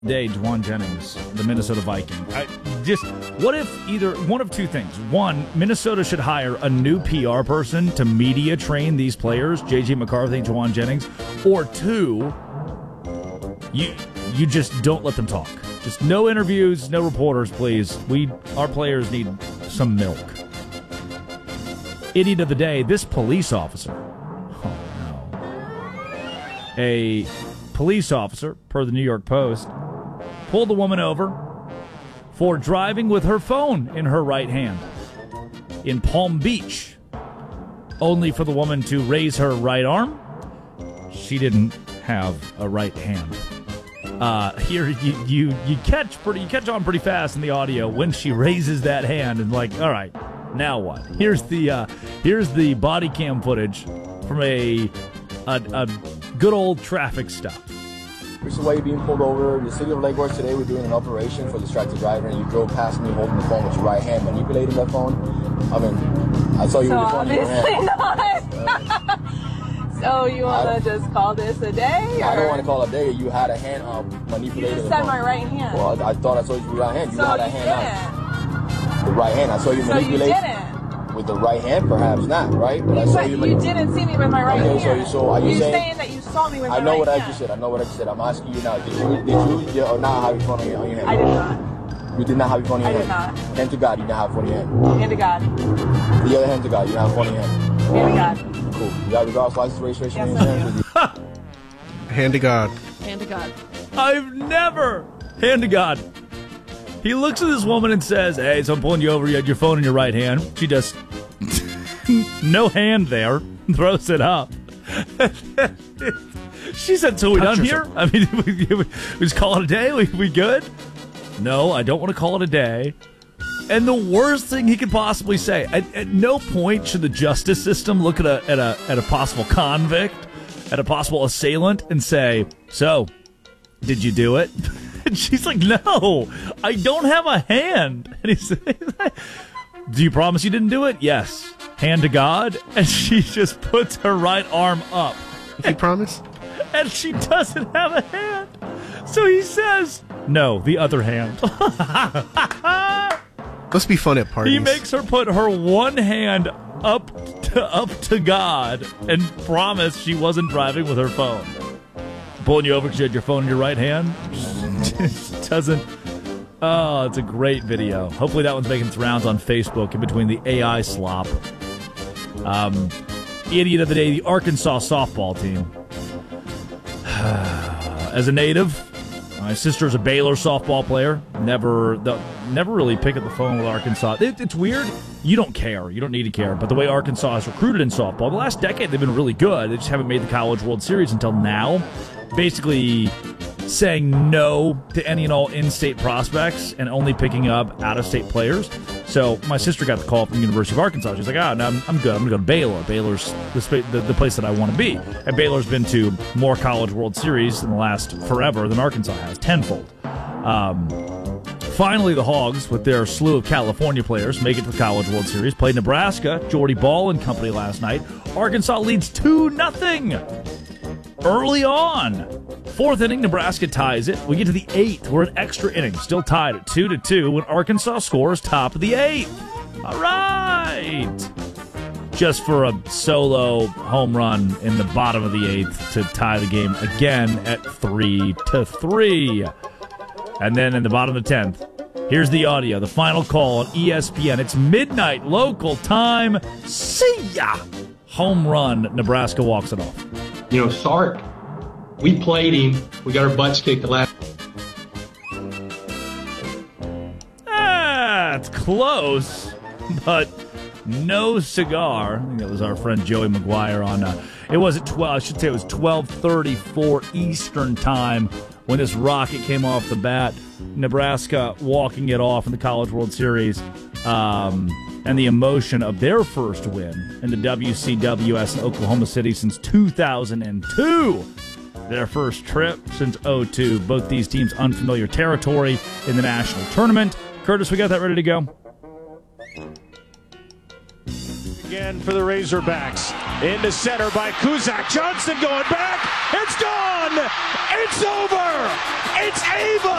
Day, Jauan Jennings, the Minnesota Viking. What if either one of two things? One, Minnesota should hire a new PR person to media train these players, J.J. McCarthy, Jauan Jennings, or two, you just don't let them talk. Just no interviews, no reporters, please. Our players need some milk. Idiot of the day, this police officer. Oh, no. A police officer, per the New York Post, pulled the woman over for driving with her phone in her right hand in Palm Beach, only for the woman to raise her right arm. She didn't have a right hand. Here you catch on pretty fast in the audio when she raises that hand and like, all right, now what? Here's the body cam footage from a good old traffic stop. Which is why you're being pulled over. The city of Lake Worth today, we're doing an operation for distracted driver, and you drove past me holding the phone with your right hand, manipulating that phone. I mean, I saw you with the phone in your hand. Not. So you want to just call this a day? Or? I don't want to call it a day. You had a hand up, manipulating you just the said phone. My right hand. Well, I thought I saw you with your right hand. You so had a you hand up. The right hand. I saw you manipulate. So you didn't. With the right hand, perhaps not, right? But I saw you didn't see me with my right hand. So are you saying that you saw me with my right hand? I know what I just said. I'm asking you now. Did you or not have your phone on your hand? I did not. You did not have your phone in your hand? I did not. Hand to God, you didn't have your phone in your hand? Hand to God. The other hand to God, you didn't have your phone in your hand? Hand to God. Cool. You have your driver's license, registration in your hand? Hand to God. Hand to God. I've never. Hand to God. He looks at this woman and says, hey, so I'm pulling you over. You had your phone in your right hand. She just, no hand there, throws it up. She said, so we done here? I mean, we just call it a day? We good? No, I don't want to call it a day. And the worst thing he could possibly say, at no point should the justice system look at a possible convict, at a possible assailant, and say, so, did you do it? And she's like, no, I don't have a hand. And he's like, do you promise you didn't do it? Yes. Hand to God. And she just puts her right arm up. You promise? And she doesn't have a hand. So he says, no, the other hand. Must be fun at parties. He makes her put her one hand up to God and promise she wasn't driving with her phone. Pulling you over because you had your phone in your right hand. Doesn't. Oh, it's a great video. Hopefully that one's making its rounds on Facebook in between the AI slop. Idiot of the day, the Arkansas softball team. As a native, my sister's a Baylor softball player. Never really pick up the phone with Arkansas. It's weird. You don't care. You don't need to care. But the way Arkansas has recruited in softball, the last decade they've been really good. They just haven't made the College World Series until now. Basically saying no to any and all in-state prospects and only picking up out-of-state players. So my sister got the call from the University of Arkansas. She's like, no, I'm good. I'm going to go to Baylor. Baylor's the place that I want to be. And Baylor's been to more College World Series in the last forever than Arkansas has, tenfold. Finally, the Hogs, with their slew of California players, make it to the College World Series. Played Nebraska, Jordy Ball and company last night. Arkansas leads 2-0 early on. Fourth inning, Nebraska ties it. We get to the eighth. We're in extra innings, still tied at 2-2 when Arkansas scores top of the eighth. All right. Just for a solo home run in the bottom of the eighth to tie the game again at 3-3. And then in the bottom of the 10th, here's the audio, the final call on ESPN. It's midnight local time. See ya! Home run. Nebraska walks it off. You know, Sark, we played him. We got our butts kicked the last. It's close, but no cigar. I think that was our friend Joey McGuire on. It was at 12. I should say it was 12:34 Eastern time when this rocket came off the bat. Nebraska walking it off in the College World Series. And the emotion of their first win in the WCWS in Oklahoma City since 2002. Their first trip since 2002. Both these teams unfamiliar territory in the national tournament. Curtis, we got that ready to go? again for the Razorbacks. Into center by Kuzak. Johnson going back. It's gone. It's over. It's Ava.